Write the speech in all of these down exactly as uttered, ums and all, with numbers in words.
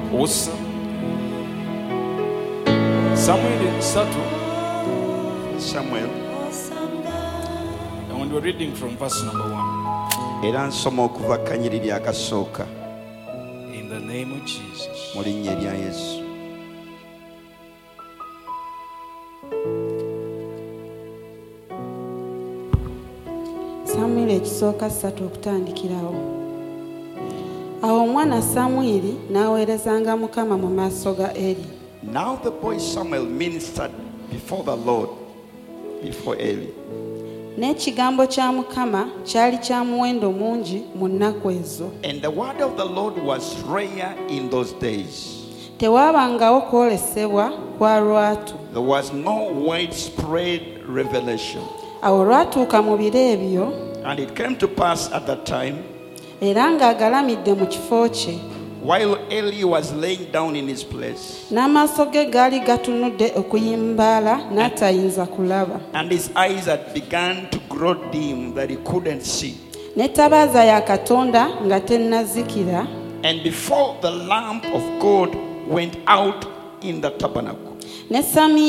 Awesome. Samuel Satu. Samuel. And when we're reading from verse number one. Era nsoma okuva kanyiriri akasooka. In the name of Jesus. Mu linnya erya Yesu. Samuel ekisooka ssatu okutandikirawo. Awo omwana Samwiri n'aweerezanga Mukama mu maaso ga Eri. Now the boy Samuel ministered before the Lord, before Eli. N'ekigambo kya Mukama kyali kya muwendo mungi mu nnaku ezo. And the word of the Lord was rare in those days. Tewaabangawo kwolesebwa kwa lwatu. There was no widespread revelation. Awo lwatuuka mu biro ebyo. And it came to pass at that time, era ng'agalamidde mu kifo kye, while Eli was laying down in his place, n'amaaso ge gaali gatunudde okuyimbaala n'atayinza kulaba, and his eyes had begun to grow dim that he couldn't see. N'ettabaaza ya Katonda nga tennazikira, and before the lamp of God went out in the tabernacle. ne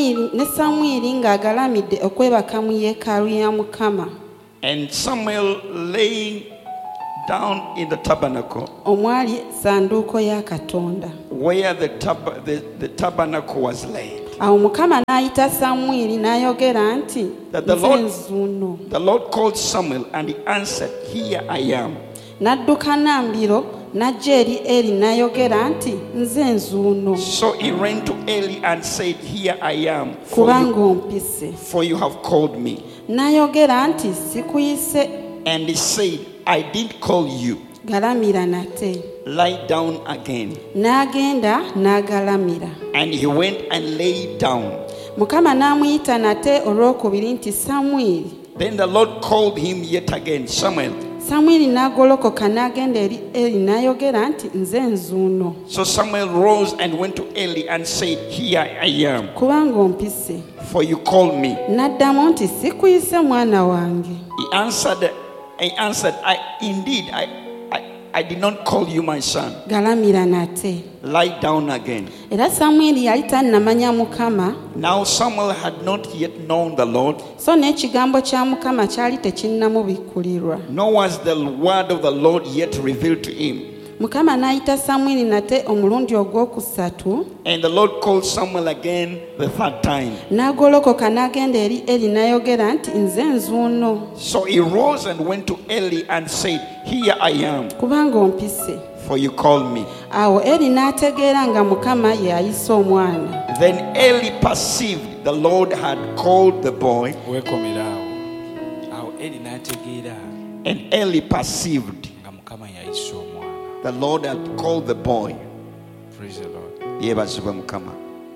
Samwiri ng'agalamidde okwebaka mu yeekaalu ya Mukama. And Samuel laying down in the tabernacle, omwali sanduuko ya Katonda, where the, tab- the, the tabernacle was laid. Awo Mukama n'ayita Samwiri n'ayogera nti, That the nze Lord, nzuuno. the Lord called Samuel and he answered, Here I am. N'adduka Nambiro n'ajja eri Eri n'ayogera nti, nze nzuuno. So he ran to Eli and said, Here I am, for Kubanga you, ompise. for you have called me. N'ayogera nti, sikuyise. And he said, I didn't call you. Galamira nate. Lie down again. N'agenda n'agalamira. And he went and lay down. Mukama n'amuyita nate olwokubiri nti, Samwiri. Then the Lord called him yet again, Samuel. Samwiri n'agolokoka n'agenda eri Eri n'ayogera nti, nze nzuuno. So Samuel rose and went to Eli and said, Here I am, Kubanga ompise. for you called me. N'addamu nti, sikuyise mwana wange. He answered, I answered, I indeed, I, I, I did not call you my son. Galamira nate. Lie down again. Era Samwiri yali tannamanya Mukama, Now Samuel had not yet known the Lord, so n'ekigambo kya Mukama kyali tekinnamubikkulirwa. nor was the word of the Lord yet revealed to him. Mukama n'ayita Samwiri nate omulundi ogwokusatu, And the Lord called Samuel again the third time. n'agolokoka n'agenda eri Eri n'ayogera nti, nze nzuuno. So he rose and went to Eli and said, Here I am, Kubanga ompise. for you called me. Awo Eri n'ategeera nga Mukama ye ayisa omwana. Then Eli perceived the Lord had called the boy, Wekomera awo. Awo Eli n'ategeera and Eli perceived nga Mukama yayisa omwana. the Lord had called the boy. Praise the Lord. Yebazibwe Mukama.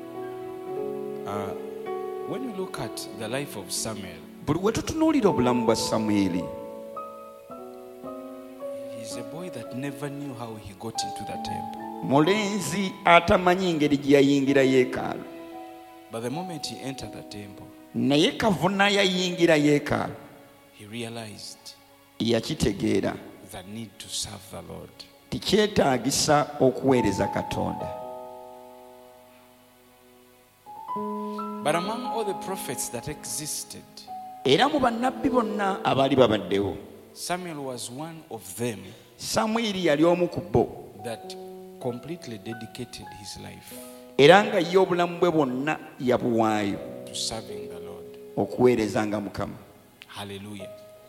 Uh, when you look at the life of Samuel, Buli we tutunuulira obulamu bwa Samwiri, he's a boy that never knew how he got into the temple. mulenzi atamanyi ngeri gye yayingira yeekaalu. But the moment he entered the temple, Naye kavuna yayingira yeekaalu, he realized yakitegeera the need to serve the Lord. tikyetaagisa okuweereza Katonda. But among all the prophets that existed, Era mu bannabbi bonna abaali babaddewo, Samuel was one of them Samwiri yali omu ku bo, that completely dedicated his life era nga ye obulamu bwe bwonna yabuwaayo to serving the Lord. okuweerezanga Mukama. Hallelujah.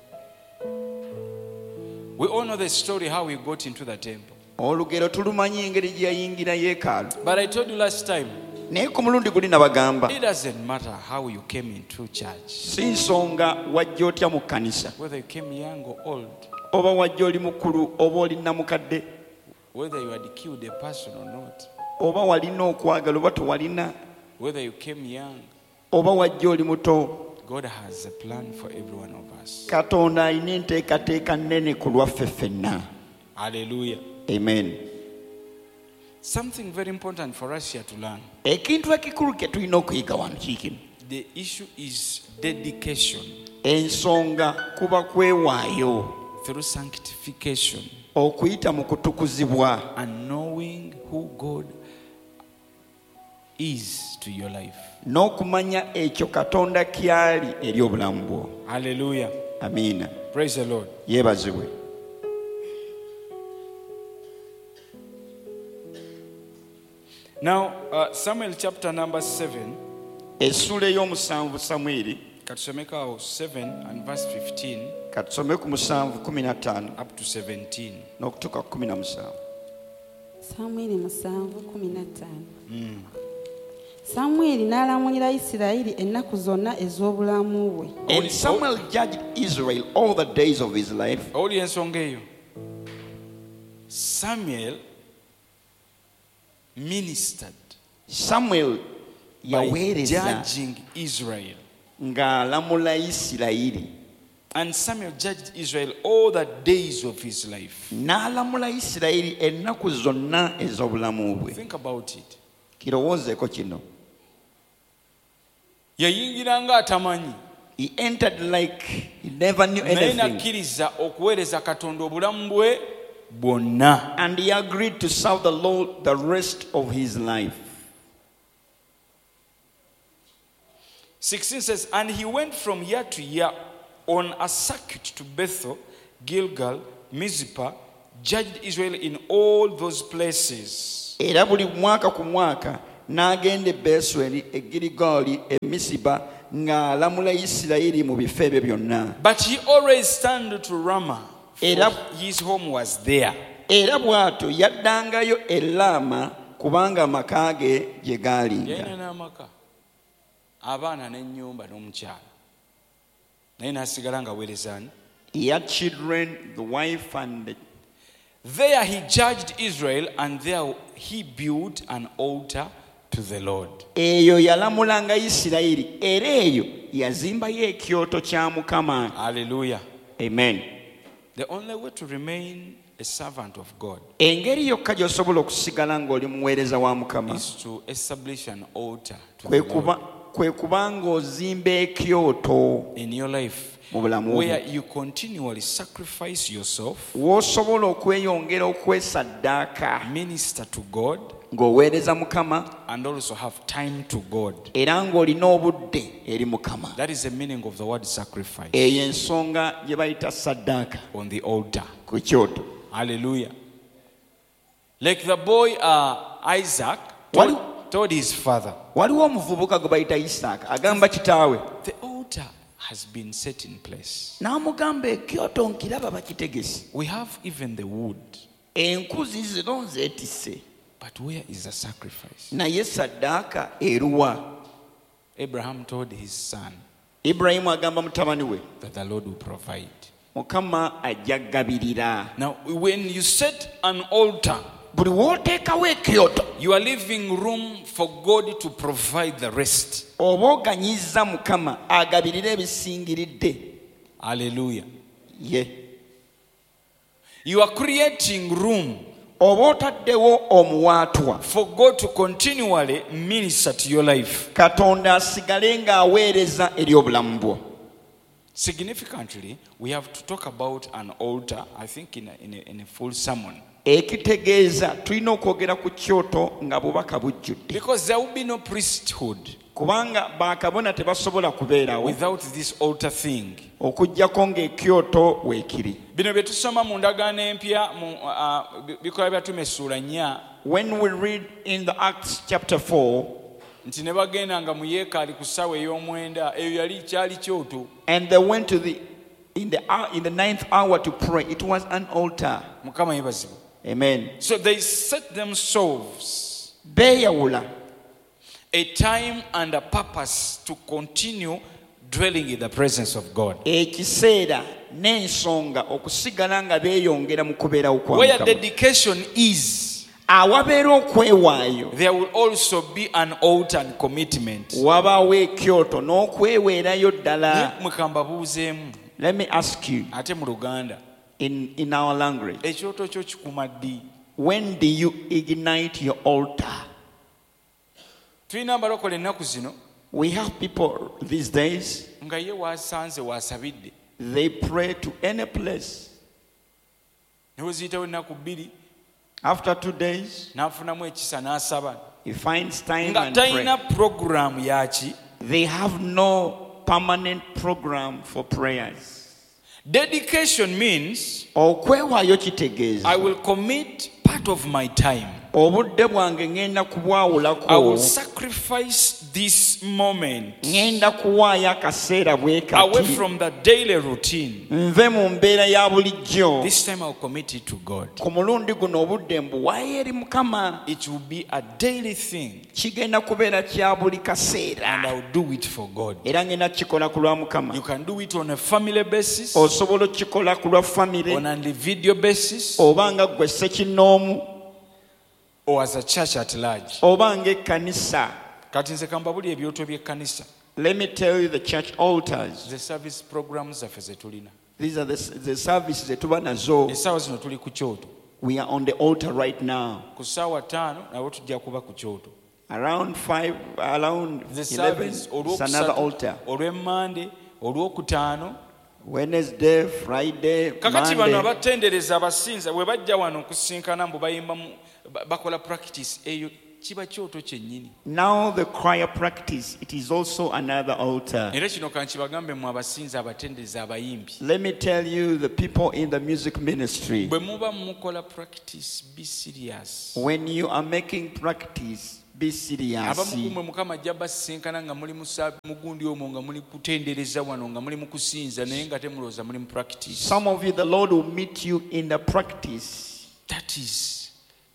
We all know the story how he got into the temple. Olugero tulumanyi engeri gye yayingira yeekaalu. But I told you last time, Naye ku mulundi guli nabagamba, it doesn't matter how you came into church, si nsonga wajja otya mu kkanisa, whether you came young or old, oba wajja oli mukulu oba oli namukadde, whether you had killed a person or not, oba walina okwagala oba tewalina, whether you came young, oba wajja oli muto. God has a plan for every one of us. Katonda alina enteekateeka nnene ku lwaffe ffenna. Hallelujah. Amen. Something very important for us here to learn. Ekintu ekikulu kye tulina okuyiga wano kiikino. The issue is dedication Ensonga kuba kwewaayo through sanctification. okuyita mu kutukuzibwa and knowing who God is to your life. n'okumanya ekyo Katonda kyali eri obulamu bwo. Hallelujah. Amiina. Praise the Lord. Yeebazibwe. Now, uh, Samuel chapter number seven. Essula ey'omusanvu Samwiri, Katusomeka seven and verse fifteen katusome ku musanvu kumi na ttaano up to seventeen. n'okutuuka ku kumi na musanvu. samwiri musanvu kumi na ttaano samwiri n'alamulira isirayiri ennaku zonna ez'obulamu bwe. And Samuel judged Israel all the days of his life. Owulira ensonga eyo. Samuel ministered Samuel by yaweereza judging Israel. ng'alamula Isirayiri. And Samuel judged Israel all the days of his life. N'alamula Isirayiri ennaku zonna ez'obulamu bwe. Think about it. Kirowoozeeko kino. Yayingira nga atamanyi. He entered like he never knew Naye anything. nakkiriza okuweereza Katonda obulamu bwe bwonna. And he agreed to serve the Lord the rest of his life. sixteen says, and he went from year to year on a circuit to Bethel, Gilgal, Mizpah, judged Israel in all those places. Era buli mwaka ku mwaka n'agenda e Besweri, e Girigaali, e Misiba ng'alamula Isirayiri mu bifo ebyo byonna. But he always turned to Ramah, for Era- his home was there. Era bw'atyo yaddangayo e Laama kubanga amaka ge gye gaalinga. Yalina n'amaka, abaana n'ennyumba n'omukyala, naye n'asigala ng'aweereza ani? He had children, the wife, and the... There he judged Israel, and there he built an altar to the Lord. eyo yalamulanga Isirayiri, era eyo yazimbayo ekyoto kya Mukama. Hallelujah. Amen. The only way to remain a servant of God Engeri yokka gy'osobola okusigala ng'oli muweereza wa Mukama is to establish an altar to kwe the kuba Lord kwe kuba ng'ozimba ekyoto in your life, mu bulamu bwo, where you continually sacrifice yourself, w'osobola okweyongera okwesaddaaka minister to God, ng'oweereza Mukama and also have time to God. era ng'olina obudde eri Mukama. That is the meaning of the word sacrifice Eyo ensonga gye bayita saddaaka on the altar. ku kyoto. Hallelujah. Like the boy uh, Isaac Wali- told, told his father, Waliwo omuvubuka gwe bayita Isaaka agamba kitaawe, the altar has been set in place. n'amugamba ekyoto nkiraba bakitegese, We have even the wood, enkuzi zino nzeetisse, but where is the sacrifice? naye saddaaka eruwa? Abraham told his son Ibulayimu agamba mutabani we, that the Lord will provide. Mukama ajja gabirira. Now, when you set an altar, Buli w'oteekawo ekyoto you are leaving room for God to provide the rest. oba oganyizza Mukama agabirira ebisingiridde. Hallelujah. Ye. You are creating room Oba otaddewo omuwaatwa for God to continually minister to your life. Katonda asigale ng'aweereza eri obulamu bwo. Significantly, we have to talk about an altar, I think, in a, in a, in a full sermon. Ekitegeeza tulina okwogera ku kyoto nga bubaka bujjudde, Because there will be no priesthood kubanga bakabona tebasobola kubeerawo without this altar thing. okuggyako ng'ekyoto weekiri. Bino bye tusoma mu ndagaano empya mu uh, bikola bya Ttume essuula nnya, When we read in the Acts chapter four, nti ne bagendanga mu yeekaalu ku ssaawa ey'omwenda, eyo yali kyali kyoto. and they went to the in the hour, in the ninth hour to pray, it was an altar. Mukama yeebazibwe. Amen. So they set themselves Beeyawula a time and a purpose to continue dwelling in the presence of God. ekiseera n'ensonga okusigala nga beeyongera mu kubeerawo kwa Where Mukama. dedication is, Awabeera okwewaayo there will also be an altar and commitment. wabaawo ekyoto n'okweweerayo ddala. Mukambabuuzeemu Let me ask you ate mu Luganda, in, in our language, ekyoto kyo kikuma ddi? when do you ignite your altar? Tulina abalokole ennaku zino We have people these days, nga ye waasanze waasabidde, they pray to any place. ne bwe ziyitawo ennaku bbiri After two days, n'afunamu ekisa n'asaba he finds time nga and pray. talina puroguramu yaki. They have no permanent program for prayers. Dedication means Okwewaayo kitegeeza I will commit part of my time. obudde bwange ngenda I will kubwawulako, sacrifice this moment ngenda kuwaayo akaseera bwe away kati from the daily routine. nve mu mbeera ya bulijjo. This time I will commit it to God. Ku mulundi guno obudde mbuwaayo eri Mukama. It will be a daily thing Kigenda kubeera kya buli kaseera and I will do it for God. era ngenda kukikola ku lwa Mukama. You can do it on a family basis, Osobola okukikola ku lwa famire on a individual basis, oba nga ggwe ssekinnoomu or as a church at large. oba ng'ekkanisa. Kati nze kambabuli ebyoto by'ekkanisa. Let me tell you the church altars. The service programs zaffe ze tulina. These are the, the services that tuba nazo. Essaawa zino tuli ku kyoto. We are on the altar right now. Ku ssaawa ttaano nabo tujja kuba ku kyoto. Around five, around The eleven, service it's another altar. olw'emmande olwokutaano. Wednesday, Friday, Kakati bano Monday. abatendereza abasinza bwe bajja wano okusinkana mbu bayimba mu- ba- bakola practice eyo kiba kyoto kyennyini. Now the choir practice, it is also another altar. Era kino kankibagambe mu abasinza abatendereza abayimbi. Let me tell you, the people in the music ministry, Bwe muba mukola practice, be serious. when you are making practice, be serious. Abamu kumwe Mukama ajja basinkana nga muli mu sa- mugundi omwo nga muli kutendereza wano nga muli mu kusinza naye nga temulowooza muli mu practice. Some of you, the Lord will meet you in the practice. That is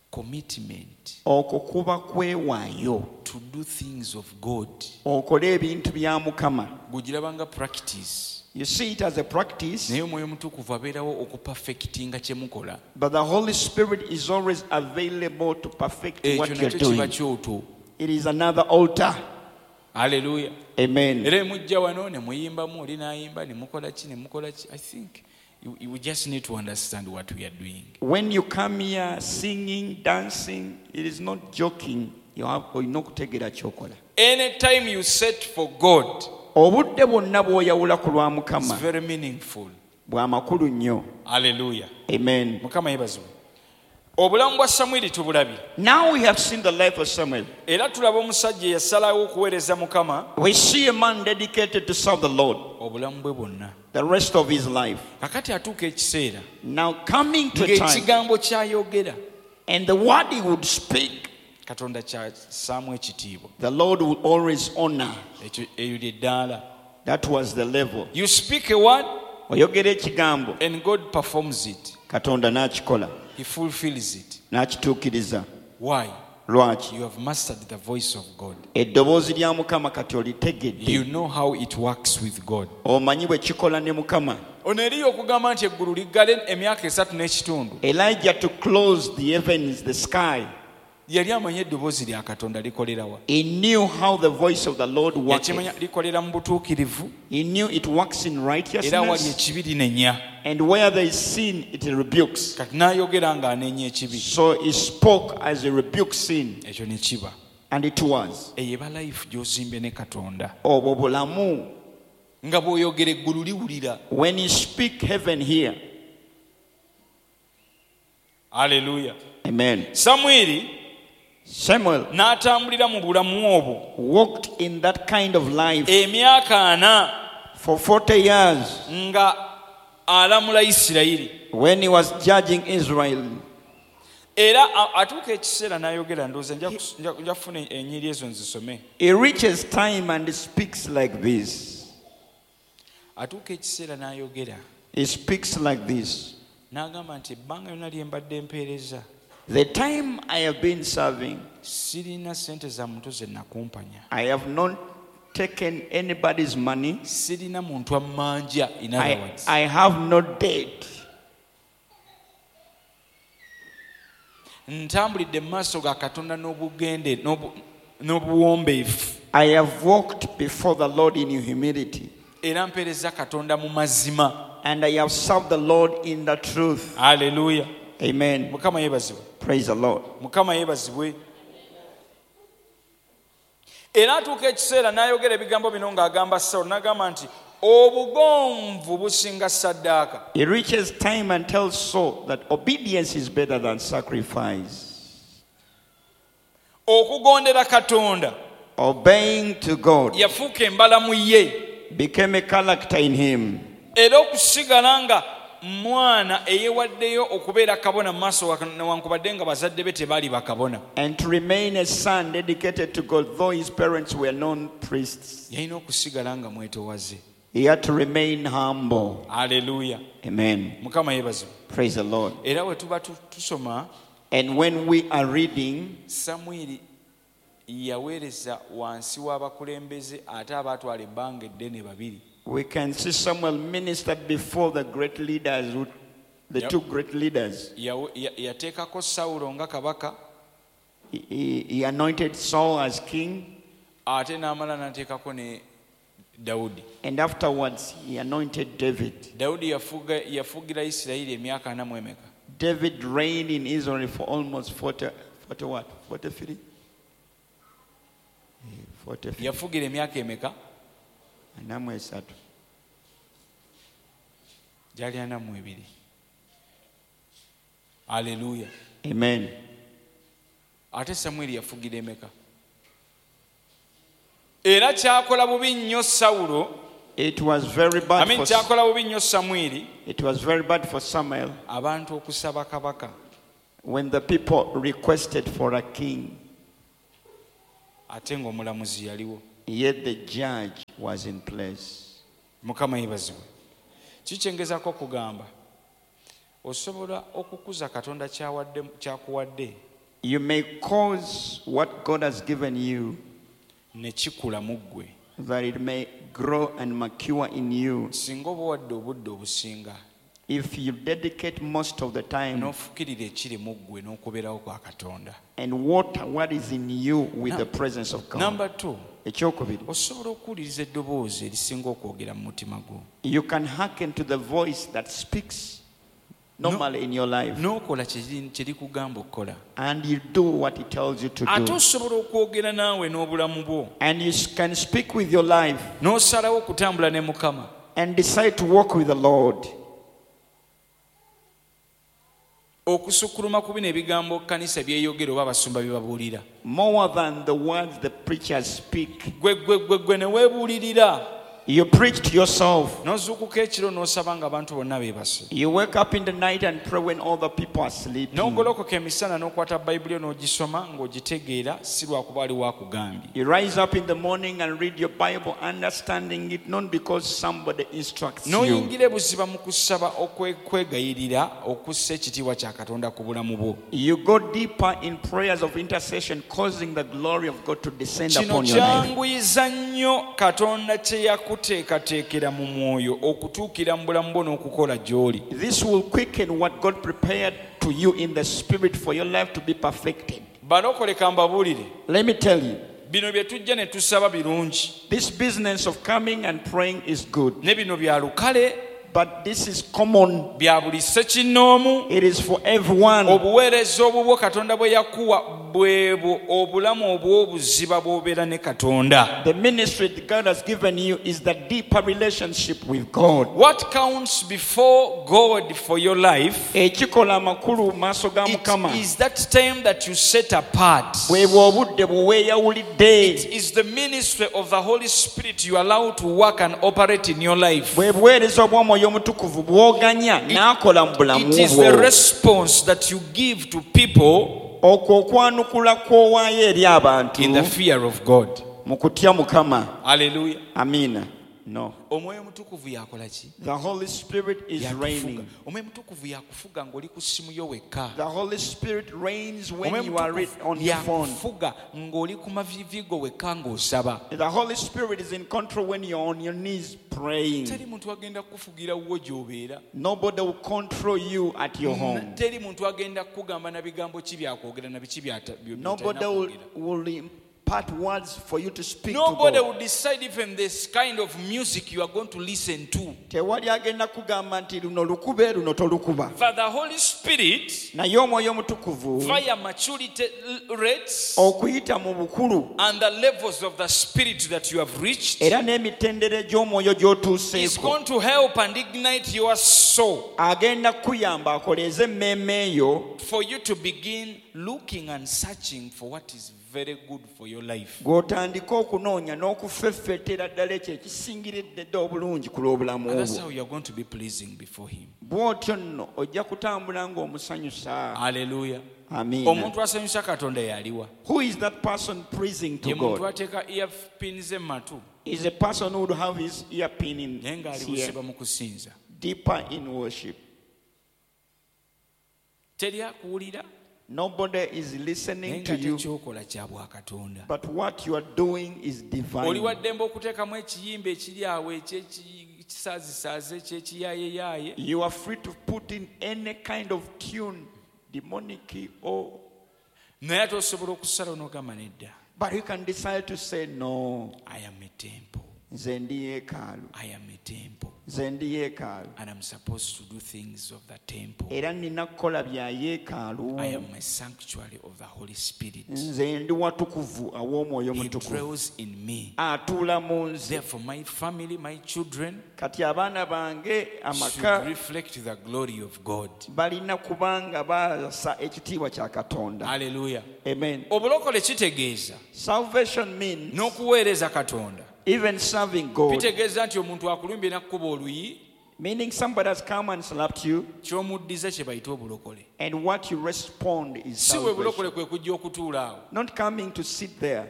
commitment Okwo kuba kwewaayo. to do things of God. Okole ebintu bya Mukama. Bw'ogirabanga practice, You see it as a practice, naye omwoyo omutukuvu abeerawo okupafekitinga kye mukola. but the Holy Spirit is always available to perfect Ekyo what you're nakyo kiba doing. kyoto. It is another altar. Haleluya. Amen. Era mujja wano ne muyimbamu, oli n'ayimba ne mukola ki ne mukola ki. I think you, you just need to understand what we are doing. When you come here singing, dancing, it is not joking. You have olina okutegeera kyokola. Anytime you set for God, Obudde bwonna bw'oyawula ku lwa it's Mukama very meaningful. bwa makulu nnyo. Haleluya. Amen. Mukama yeebazibwe. Obulamu bwa Samwiri tubulabye. Now we have seen the life of Samuel. Era tulaba omusajja eyasalawo okuweereza Mukama We see a man dedicated to serve the Lord obulamu bwe bwonna. the rest of his life. Kakati atuuka ekiseera Now coming to a time, ng'ekigambo ky'ayogera and the word he would speak, Katonda ky'assaamu ekitiibwa. the Lord would always honor. Ekyo eyo ly'eddaala. That was the level. You speak a word Oyogera ekigambo, and God performs it. Katonda n'akikola, He fulfills it. n'akituukiriza. Why? Lwaki? You have mastered the voice of God. Eddoboozi lya Mukama kati olitegedde. You know how it works with God. Omanyi bwe kikola ne Mukama. Ono eriyo okugamba nti eggulu liggale emyaka esatu n'ekitundu. Elijah to close the heavens, the sky. Yali amanyi eddoboozi lya Katonda likolera wa. He knew how the voice of the Lord worked. Yakimanya likolera mu butuukirivu He knew it works in era wali righteousness, ekibi linenya. and where there is sin, it rebukes. Kati n'ayogera ng'anenya ekibi. So he spoke as he rebuked sin, Ekyo ne kiba. and it was. Eyo eba life gy'ozimbye ne Katonda. Obwo bulamu. Nga bw'oyogera eggulu liwulira. When you speak, heaven here. Haleluya. Amen. Samwiri Samuel n'atambulira mu bulamu obwo walked in that kind of life emyaka ana for forty years nga alamula Isirayiri. when he was judging Israel. Era a- atuuka ekiseera n'ayogera ndowooza nja kus- nja- nja kufuna ennyiri ezo nzisome. He reaches time and he speaks like this. Atuuka ekiseera n'ayogera He speaks like this. n'agamba nti ebbanga lyonna lye mbadde mpeereza The time I have been serving, sirina ssente za muntu ze nakumpanya, I have not taken anybody's money. sirina muntu ammanja. In other I, words, I have no debt. ntambulidde mu maaso ga Katonda n'obugende n'obu- n'obuwombeefu I have walked before the Lord in humility. era mpeereza Katonda mu mazima. And I have served the Lord in the truth. Haleluya. Amen. Mukama yeebazibwe. Praise the Lord. Mukama yeebazibwe. Era atuuka ekiseera n'ayogera ebigambo bino ng'agamba Sawulo n'agamba nti obugonvu businga saddaaka. He reaches time and tells Saul that obedience is better than sacrifice. Okugondera Katonda Obeying to God yafuuka embalamu ye, became a character in him. era okusigala nga mwana eyewaddeyo okubeera kabona mu maaso newankubadde nga bazadde be tebaali bakabona. And to remain a son dedicated to God, though his parents were known priests. Yalina okusigala nga mwetoowaze. He had to remain humble. Haleluya. Amen. Mukama yeebazibwe. Praise the Lord. Era bwe tuba tu- tusoma And when we are reading, Samwiri yaweereza wansi w'abakulembeze ate abaatwala ebbanga eddene babiri. we can see Samuel ministered before the great leaders, who- the Yep. two great leaders. Yawe- ya- Yateekako Sawulo nga kabaka He, he, he anointed Saul as king, ate n'amala n'ateekako ne Dawudi. and afterwards he anointed David. Dawudi yafuga- yafugira Isirayiri emyaka ana mu emeka. David reigned in Israel for almost forty, forty what? forty-three? forty-three. Yafugira emyaka emeka? Anamu esatu. Gyali ana mu ebiri. Haleluya. Amen. Ate Samwiri yafugira emeka? Era kyakola bubi nnyo Sawulo, It was very bad amin for kyakola bubi nnyo Samwiri it was very bad for Samuel abantu okusaba kabaka when the people requested for a king, ate ng'omulamuzi yaliwo. yet the judge was in place. Mukama yeebazibwe. Kikyengezaako kugamba osobola okukuza Katonda kyawadde kyakuwadde You may cause what God has given you ne kikula mu ggwe that it may grow and mature in you singa oba wadde obudde obusinga if you dedicate most of the time n'ofukirira ekiri mu ggwe n'okubeerawo kwa Katonda. and water what is in you with the presence of God. Number two, Ekyokubiri, osobola okuwuliriza eddoboozi erisinga okwogera mu mutima gwo you can hearken to the voice that speaks normally in your life n'okola kye kye likugamba okukola. and you do what he tells you to Ate do. osobola okwogera naawe n'obulamu bwo And you can speak with your life n'osalawo okutambula ne Mukama. and decide to walk with the Lord. Okusukkuluma ku bino ebigambo kkanisa byeyogera oba abasumba bye babuulira. More than the words the preachers speak. Gwe gwe gwe gwe ne weebuulirira. You preach to yourself. N'ozuukuka ekiro n'osaba nga abantu bonna beebase. You wake up in the night and pray when all the people are sleeping. N'ogolokoka emisana n'okwata Bayibuli yo n'ogisoma ng'ogitegeera si lwakuba aliwo akugambye. You rise up in the morning and read your Bible, understanding it not because somebody instructs you. N'oyingira ebuziba mu kusaba okwegayirira okussa ekitiibwa kya Katonda ku bulamu bwo. You go deeper in prayers of intercession, causing the glory of God to descend Kino upon your life. kyanguyiza nnyo Katonda kye yakuteekateekera mu mwoyo okutuukira mu bulamu bwo n'okukola gy'oli. This will quicken what God prepared to you in the spirit for your life to be perfected. Balokole ka mbabuulire. Let me tell you, Bino bye tujja ne tusaba birungi. this business of coming and praying is good, Ne bino bya lukale, but this is common. bya buli ssekinnoomu. It is for everyone. Obuweereza obubwo Katonda bwe yakuwa bwebwo obulamu obw'obuziba bw'obeera ne Katonda. The ministry that God has given you is the deeper relationship with God. What counts before God for your life Ekikola amakulu mu maaso ga it Mukama is that time that you set apart. bwebwa obudde bwe weeyawulidde, It is the ministry of the Holy Spirit you allow to work and operate in your life. bwe buweereza obw'Omwoyo Omutukuvu bw'oganya n'akola mu bulamu It is the bwo. response that you give to people Okwo okwanukula kw'owaayo eri abantu in the fear of God. mu kutya Mukama. Hallelujah. Amiina. No. Omwoyo Mutukuvu yakola ki? The Holy Spirit is Yakufuga. reigning. Omwoyo Mutukuvu yakufuga ng'oli ku ssimu yo wekka. The Holy Spirit reigns when Omwoyo you are read Mutukuvu on your phone. yakufuga ng'oli ku maviivigo wekka ng'osaba. The Holy Spirit is in control when you're on your knees praying. Teri muntu agenda kukufugira wo gy'obeera. Nobody will control you at your home. Teri muntu agenda kukugamba na bigambo ki byakwogera na biki byata- byo- Nobody by'otalina will, kwogera. will impart words for you to speak Nobody to God. will decide even this kind of music you are going to listen to. Tewali agenda kugamba nti luno lukube luno tolukuba. For the Holy Spirit, Naye Omwoyo Omutukuvu via maturity rates okuyita mu bukulu and the levels of the Spirit that you have reached, era n'emitendera gy'omwoyo is gy'otuuseeko going to help and ignite your soul agenda kuyamba akoleeze emmeeme eyo for you to begin looking and searching for what is very good for your life. gw'otandika okunoonya n'okufeffeetera ddala ekyo ekisingiridde dde obulungi ku lw'obulamu And that's obwo. how you are going to be pleasing before Him. bw'otyo nno ojja kutambula ng'omusanyusa. Hallelujah. Amiina. Omuntu asanyusa Katonda yaliwa. Who is that person pleasing to Ye muntu God? ateeka earpins ematu Is a person who would have his earpin in naye ng'ali his ear, busiba mu kusinza. deeper in worship. Teri akuwulira Nobody is naye listening to nga you, tekyokola kya bwakatonda. but what you are doing is Oli divine. waddembe okuteekamu ekiyimba ekiri awo ekyekisaazisaaze ekyekiyaayeyaye. You are free to put in any kind of tune, demonic or, Naye ate osobola okusala n'ogamba nedda. but you can decide to say no. I am a temple. Nze ndi yeekaalu. I am a temple. Nze ndi yeekaalu. And I'm supposed to do things of the temple. Era nina kukola bya I yeekaalu. am a sanctuary of the Holy Spirit. Nze ndi watukuvu aw'omwoyo He mutukuvu. dwells in me. Atuula mu nze. Therefore, my family, my children Kati abaana bange should amaka reflect the glory of God. balina kubanga baasa ekitiibwa kya Katonda. Hallelujah. Amen. Obulokole kitegeeza Salvation means n'okuweereza Katonda. even serving God. Kitegeeza nti omuntu akulumbye n'akkuba oluyi, Meaning somebody has come and slapped you, ky'omuddiza kye bayita obulokole. and what you respond is Si bwe bulokole salvation. kwe kujja okutuula awo. Not coming to sit there.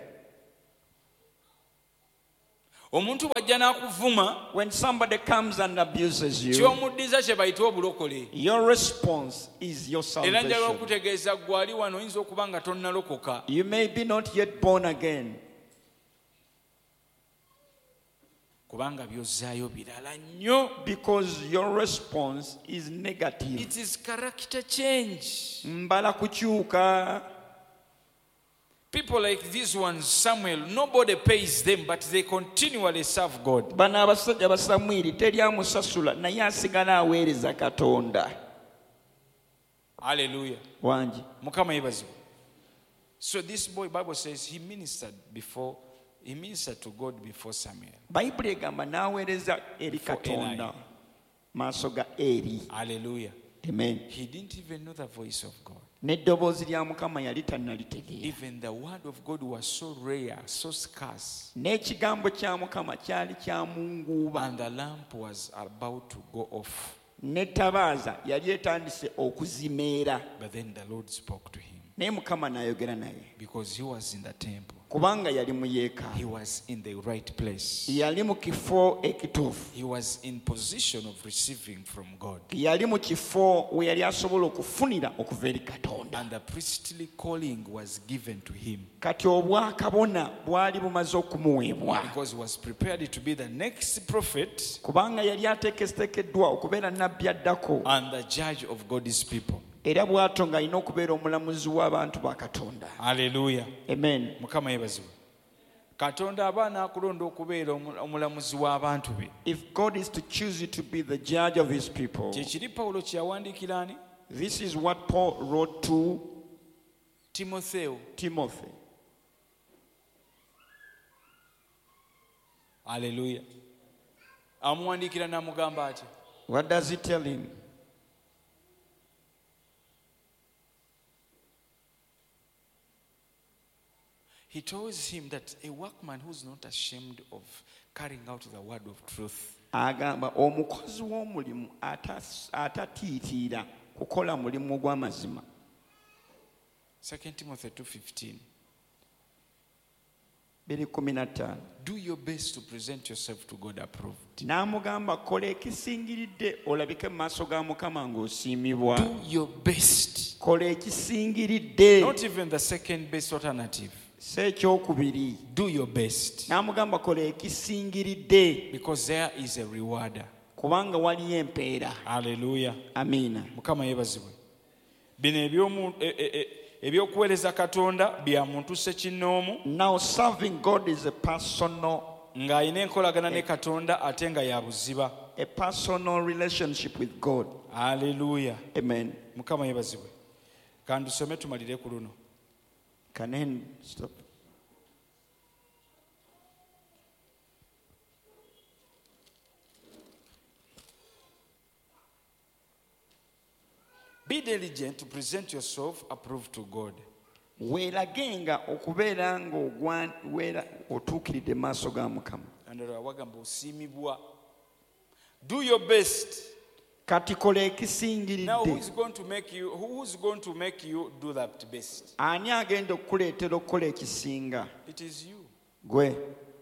Omuntu bw'ajja n'akuvuma, When somebody comes and abuses you, ky'omuddiza kye bayita obulokole. your response is your Era njagala salvation. okutegeeza ggwe ali wano oyinza okuba nga tonnalokoka. You may be not yet born again, Kubanga by'ozzaayo birala nnyo. because your response is negative. It is character change. Mbala kukyuka. People like these ones, Samuel, nobody pays them, but they continually serve God. Bano abasajja ba Samwiri teri amusasula naye asigala aweereza Katonda. Hallelujah. Wangi. Mukama yeebazibwe. So this boy, Bible says, he ministered before, he ministered to God before Samuel. Bayibuli egamba n'aweereza eri Before Katonda Eli. maaso ga Eri. Hallelujah. Amen. He didn't even know the voice of God. N'eddoboozi lya Mukama yali tannalitegeera. Even the word of God was so rare, so scarce, N'ekigambo kya Mukama kyali kya munguuba. and the lamp was about to go off. N'ettabaaza yali etandise okuzimeera. But then the Lord spoke to him Naye Mukama n'ayogera naye. because he was in the temple. Kubanga yali mu yeekaalu. He was in the right place. Yali mu kifo ekituufu. He was in position of receiving from God. Yali mu kifo we yali asobola okufunira okuva eri Katonda. And the priestly calling was given to him Kati obwakabona bwali bumaze okumuweebwa. because he was prepared to be the next prophet Kubanga yali ateeketeekeddwa okubeera nnabbi addako. and the judge of God's people. Era bw'atyo ng'alina okubeera omulamuzi w'abantu ba Katonda. Hallelujah. Amen. Mukama yeebazibwe. Katonda aba n'akulonda okubeera omu- omulamuzi w'abantu be. If God is to choose you to be the judge of his people, Kye kiri Pawulo kye yawandiikira ani? this is what Paul wrote to Timotheo. Timothy. Hallelujah. Amuwandiikira n'amugamba ati, What does he tell him? he tells him that a workman who's not ashamed of carrying out the word of truth Agamba omukozi w'omulimu atas- atatiitiira kukola mulimu gw'amazima. Second Timothy two fifteen. biri kumi na ttaano. Do your best to present yourself to God approved. N'amugamba kola ekisingiridde olabike mu maaso ga Mukama ng'osiimibwa. Do your best. Kola ekisingiridde. Not even the second best alternative. Si ekyokubiri. Do your best. N'amugamba kola ekisingiridde Because there is a rewarder. kubanga waliyo empeera. Hallelujah. Amiina. Mukama yeebazibwe. Bino ebyomu e- e- e- ebyokuweereza katonda bya muntu ssekinnoomu Now serving God is a personal, ng'alina enkolagana ne katonda ate nga ya buziba. a personal relationship with God. Haleluya. Amen. Mukama yebazibwe. Kandusome tumalire ku luno. Can I stop? Be diligent to present yourself approved to God. Weeragenga okubeera ng'ogwa- weera- otuukiridde mu maaso ga Mukama. Andala wagamba osiimibwa. Do your best. Kati kola Now ekisingiridde. who's going to make you who's going to make you do that best? Ani agenda okukuleetera okukola ekisinga? It is you. Gwe.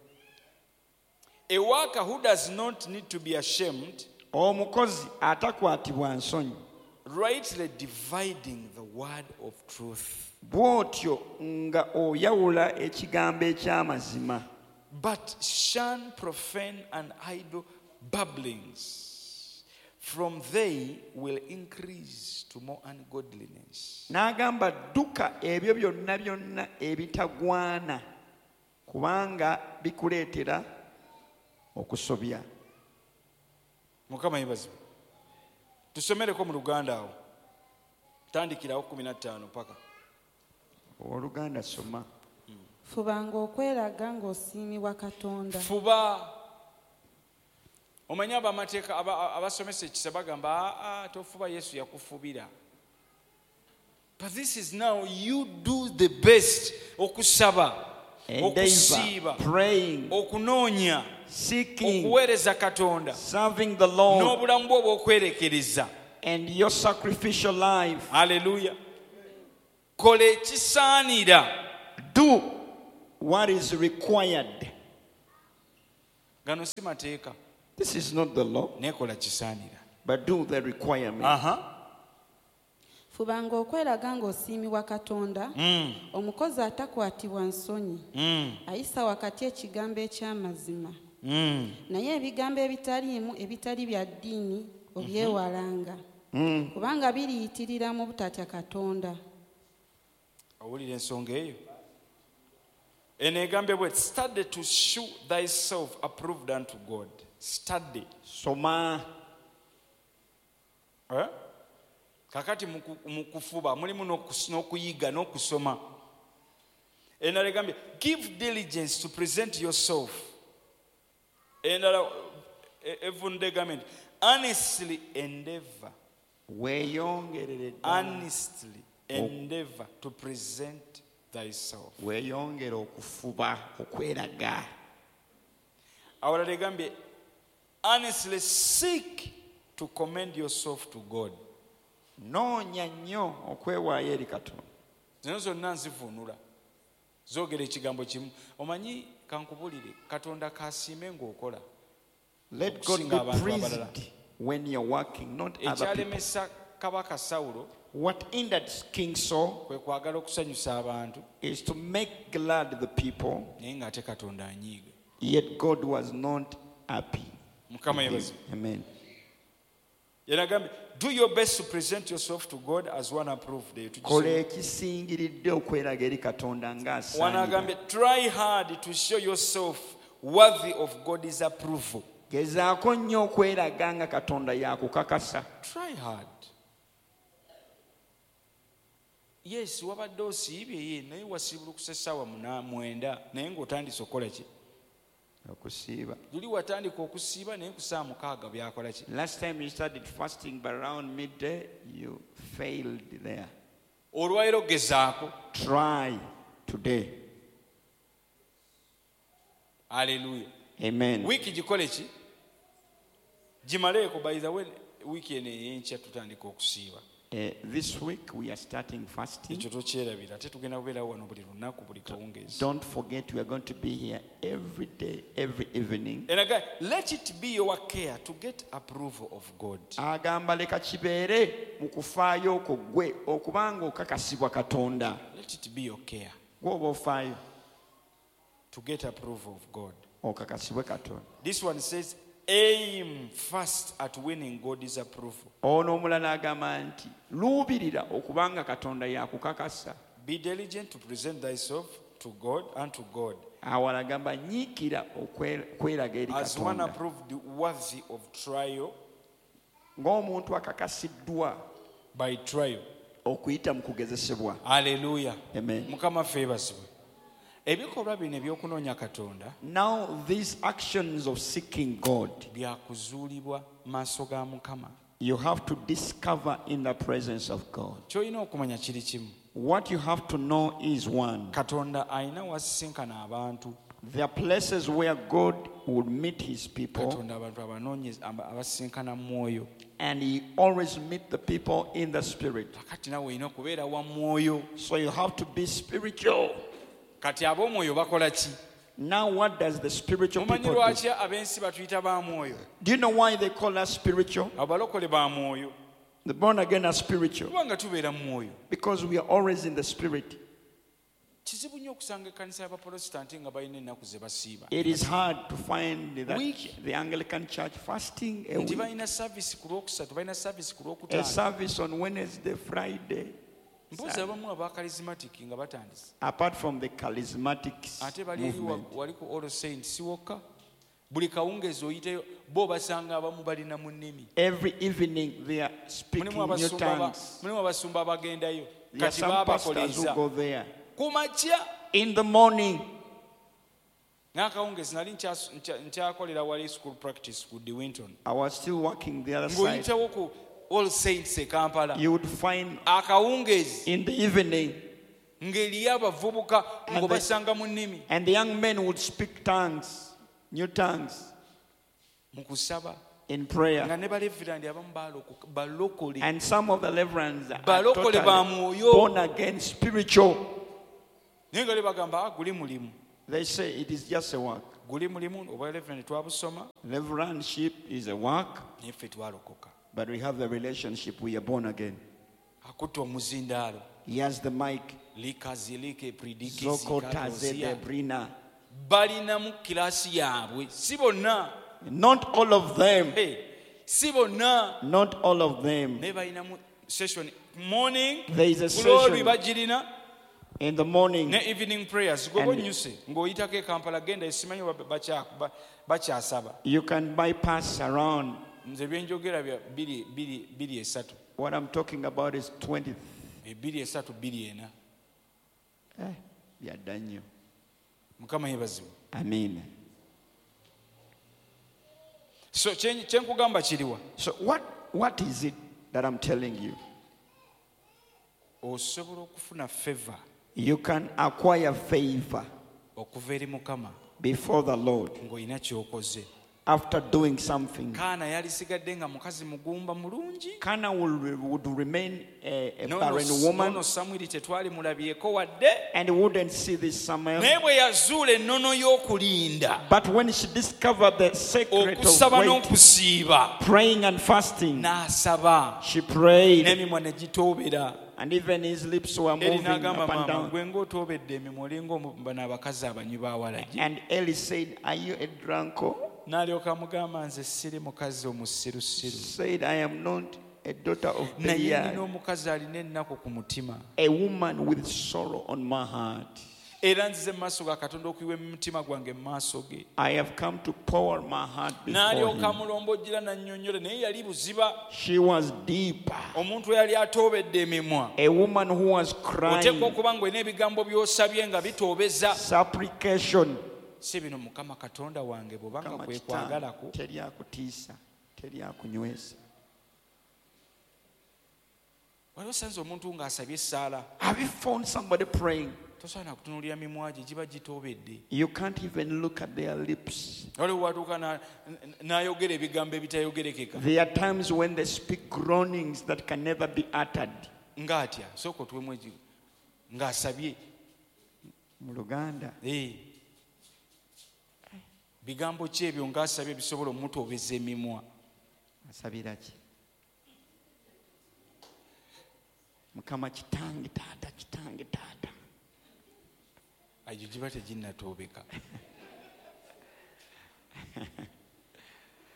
A worker who does not need to be ashamed, Omukozi atakwatibwa nsonyi. rightly dividing the word of truth, Bw'otyo nga oyawula ekigambo eky'amazima. but shun profane and idle babblings, from they will increase to more ungodliness. N'agamba dduka ebyo byonna byonna ebitagwana kubanga bikuleetera okusobya. Mukama yebazibwe. Tusomereko mu Luganda awo. Tandikirawo kumi na ttaano paka. Oluganda soma. Fubanga okweraga ng'osiimibwa Katonda. Fuba. Omanyi abamateeka aba- abasomesa ekisa bagamba aa tofuba Yesu yakufubira. But this is now you do the best okusaba, Endeavor, okusiiba, praying, okunoonya, seeking, okuweereza Katonda serving the Lord, n'obulamu bwo obw'okwerekereza. and your sacrificial life. Haleluya. Kola ekisaanira. Do what is required. Gano si mateeka. This is not the law, Nekola kisaanira. but do the requirement. Aha. Fubanga okweraga ng'osiimibwa Katonda. Mm. Omukozi atakwatibwa nsonyi. Mm. Ayisa wakati ekigambo eky'amazima. Mm. Naye ebigambo ebitaliimu ebitali bya ddiini obyewalanga. Mm. Kubanga biriyitirira mu butatya Katonda. Owulira ensonga eyo. Eno egambe bwe study to show thyself approved unto God. Study. Soma. Eh? Kakati mu ku- mu kufuba mulimu n'okus- n'okuyiga n'okusoma. Endala egambye give diligence to present yourself. Endala evunde egambye honestly endeavor. Weeyongerere ddala. Honestly endeavor to present thyself. Weeyongere okufuba okweraga. Awalala egambye honestly seek to commend yourself to God. Noonya nnyo okwewaayo eri Katonda. Zino zonna nzivunula zoogera ekigambo kimu. Omanyi kankubulire Katonda kasiime ng'okola. Let God Okusinga be abantu abalala. praised when you're working, not other people. Ekyalemesa kabaka Sawulo What hindered King Saul kwe kwagala okusanyusa abantu is to make glad the people, naye ng'ate Katonda anyiiga. yet God was not happy. Mukama yebaze. Amen. Yenagambye do your best to present yourself to God as one approved. Kola ekisingiridde okweraga eri Katonda ng'asaanira. Wanagambye try hard to show yourself worthy of God's approval. Gezaako nnyo okweraga nga Katonda yakukakasa. Try hard. Yes, wabadde osiibye ye naye wasiibulukuse essaawa muna- mwenda naye ng'otandise okukola ki? Okusiiba. Luli watandika okusiiba naye ku ssaawa mukaaga byakola ki? Last time you started fasting, but around midday, you failed there. Olwaleero gezaako. Try today. Haleluya. Amen. Wiiki gikole ki? Gimaleeko by the way wiiki eno ey'enkya tutandika okusiiba. Uh, this week we are starting fasting. Ekyo tokyerabira ate tugenda kubeerawo wano buli lunaku buli kawungeezi. Don't forget we are going to be here every day, every evening. And again, let it be your care to get approval of God. Agamba leka kibeere mu kufaayo okwo ggwe okubanga okakasibwa Katonda. Let it be your care Gw'oba ofaayo to get approval of God. okakasibwe Katonda. This one says, aim first at winning God's approval. Ono omulala agamba nti luubirira okubanga Katonda yakukakasa. Be diligent to present thyself to God and to God awo alagamba nyiikira okwe- kweraga eri as one Katonda approved worthy of trial ng'omuntu akakasiddwa by trial. okuyita mu kugezesebwa. Hallelujah. Amen. Mukama favors. Ebikolwa bino ebyokunoonya Katonda Now these actions of seeking God, byakuzuulibwa mu maaso ga Mukama. you have to discover in the presence of God. Ky'olina okumanya kiri kimu. What you have to know is one. Katonda alina wasisinkana abantu. There are places where God would meet his people, Katonda abantu abanoonyeza aba- abasisinkana mu mwoyo. and he always meet the people in the spirit. Kati nawe olina okubeera wa mwoyo. So you have to be spiritual. Kati ab'omwoyo bakola ki? Now what does the spiritual Mumanyi people do? lwaki ab'ensi batuyita ba mwoyo? Do you know why they call us spiritual? Abalokole ba mwoyo. The born again are spiritual Kubanga tubeera mu mwoyo. because we are always in the spirit. Kizibu nnyo okusanga ekkanisa y'Abaprotestanti nga balina ennaku ze basiiba. It is hard to find that Week. the Anglican Church fasting a Nti week, balina service ku lwokusatu, balina service ku a lwokutaano. service on Wednesday, Friday. Mpozi abamu aba charismatic nga batandise. Apart from the charismatic Ate bali eri wa- movement, wali ku All Saints si wokka. Buli kawungeezi oyiteyo bo basanga abamu balina mu nnimi. every evening they are speaking Mulimu new abasumba aba- tongues. mulimu abasumba abagendayo. There are Kati some pastors baabakoleeza. who go there. Ku makya In the morning, n'akawungeezi nali nkyas- nkya- nkyakolera wali school practice ku De Winton. I was still walking the other side. Ng'oyitawo ku All Saints e Kampala. You would find Akawungeezi in the evening, ng'eriyo abavubuka And the- ng'obasanga mu nnimi. and the young men would speak tongues, new tongues, Mu kusaba in nga prayer. ne balevirandi abamu balokoka- balokole. And some of the reverends are Balokole ba totally mwoyo. born again, spiritual. Naye nga le bagamba "Ah, guli mulimu. They say it is just a work. Guli mulimu obwa reverend twabusoma Reverendship is a work, naye ffe twalokoka. but we have the relationship. We are born again. Akutta omuzindaalo. He has the mic. Likazilike pridiki Zokota zikalosia. Zedebrina. Balinamu kiraasi yaabwe. Si bonna. Not all of them. Hey, si bonna. Not all of them. Naye balinamu session morning. There is a Kulolwi session bagirina. in the morning. Ne evening prayers. Gwe And- bonyuse ng'oyitako e Kampala genda esimanyi ba- bakya- ba- bakyasaba. You can bypass around. Nze byenjogera bya bbiri- bbiri- bbiri esatu. What I'm talking about is twenty. Ebbiri esatu bbiri ena. Eh, byadda nnyo. Mukama yeebazibwe. Amen. So kye kye nkugamba kiriwa? So what, what is it that I'm telling you? Osobola okufuna favor You can acquire favor okuva eri Mukama before the Lord ng'olina ky'okoze. after doing something. Kaana yalisigadde nga mukazi mugumba mulungi. Kana will, would remain a, a Nono barren woman, nono Samwiri tetwali mulabyeko wadde. and wouldn't see this Samuel. Naye bwe yazuula ennono y'okulinda, But when she discovered the secret of okusaba waiting, n'okusiiba, praying and fasting, n'asaba, she prayed, n'emimwa ne gitoobera. and even his lips were Eri moving n'agamba up and maama down. gwe ng'otoobedde emimwa olinga omu- bano abakazi abanywi b'awalagi. And Eli said, "Are you a drunkard?" N'alyoka amugamba nze siri mukazi omusirusiru. Said, "I am not a daughter of Naye nina Belial, omukazi alina ennaku ku mutima. a woman with sorrow on my heart. Era nzize mu maaso ga Katonda okuyiwa emitima gwange mu maaso ge." I have come to pour my heart before N'alyoka him." amulombojjera n'annyonnyola naye yali buziba. She was deep, Omuntu eyali atoobedde emimwa. a woman who was Oteekwa crying, okuba ng'olina ebigambo by'osabye nga bitoobeza. supplication. Si bino Mukama Katonda wange bw'obanga Kama kwe kitange, kwagalako. teri akutiisa, teri akunyweza. Waliwo osanze omuntu ng'asabye essaala. Have you found somebody praying? Tosaana kutunuulira mimwa gye giba gitoobedde. You can't even look at their lips. Waliwo watuuka na- n'ayogera ebigambo ebitayogerekeka. There are times when they speak groanings that can never be uttered. Ng'atya sooka otuwemu egi ng'asabye. Mu Luganda, Eh. Bigambo ki ebyo ng'asabye bisobola omutoobeza emimwa? asabira ki? Mukama kitange taata, kitange taata. Egyo giba teginnatoobeka.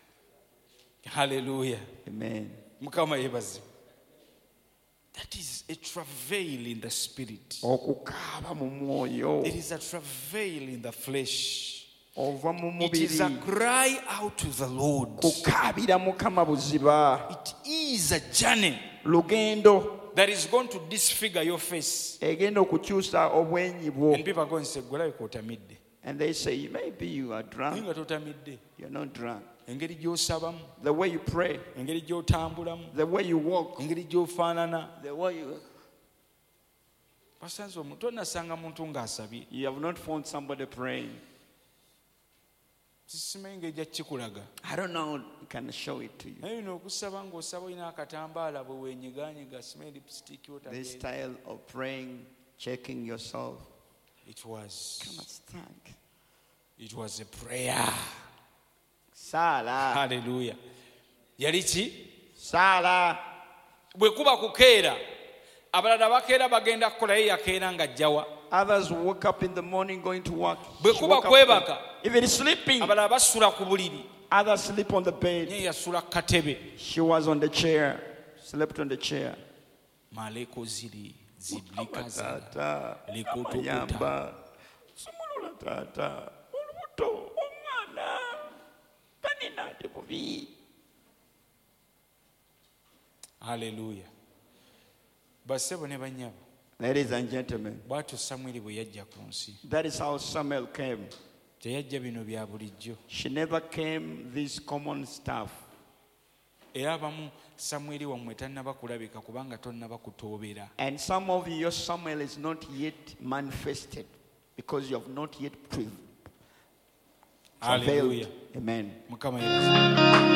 Hallelujah. Amen. Mukama yeebazibwe. That is a travail in the spirit. okukaaba mu mwoyo It is a travail in the flesh. ova mu It is a mubiri cry out to the Lord. kukaabira mukama buziba It is a journey lugendo that is going to disfigure your face. egenda okukyusa obwenyi bwo And people are going to say, "Gwalabika otamidde." and they say maybe you are drunk. Naye nga totamidde. You're not drunk. Engeri gy'osabamu, The way you pray, engeri gy'otambulamu, the way you walk, engeri gy'ofaanana. the way you Basanze omuntu tonasanga muntu ng'asabye. you have not found somebody praying. Sisimanyi engeri gya kikulaga. I don't know, I can show it to you. Naye bino okusaba ng'osaba olina akatambaala bwe weenyigaanyiga simanyi lipstick This otabeera. style of praying, checking yourself. It was, Come on, stand. it was a prayer. Sala, Hallelujah. Yali ki? sala. Bwe kuba kukeera, abalala bakeera bagenda kukola ye yakeera ng'ajjawa. Others woke up in the morning going to work. Bwe She kuba woke up- kwebaka, Even sleeping, abalala basula ku buliri. others sleep on the bed. Ye yasula ku katebe. She was on the chair, slept on the chair. Maleko ziri ziblika zala. Tata, Likotokuta. ayamba. Sumulula tata, olubuto, omwana, tanina ate bubi. Hallelujah. Bassebo ne bannyabo, Ladies and gentlemen, bw'atyo Samwiri bwe yajja ku nsi. that is how Samuel came. Teyajja bino bya bulijjo. She never came this common stuff. Era abamu Samwiri wammwe tannaba kulabika kubanga tonnaba kutoobera. And some of you, your Samuel is not yet manifested because you have not yet prevailed. Hallelujah. Amen. Mukama yebaze.